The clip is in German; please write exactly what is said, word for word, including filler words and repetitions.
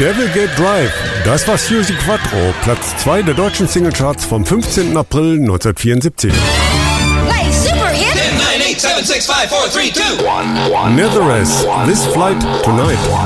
Devil Gate Drive, das war Suzi Quatro, Platz zwei der deutschen Singlecharts vom fünfzehnten April neunzehnhundertvierundsiebzig. Play Super Hit. ten, nine, eight, seven, six, five, four, three, two, one, one. Netheress, This Flight Tonight.